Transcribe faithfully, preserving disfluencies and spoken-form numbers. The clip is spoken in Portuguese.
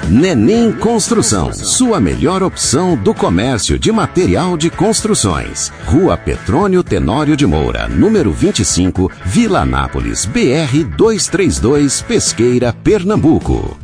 Nenim Construção, sua melhor opção do comércio de material de construções. Rua Petrônio Tenório de Moura, número vinte e cinco, Vila Anápolis, B R duzentos e trinta e dois, Pesqueira, Pernambuco.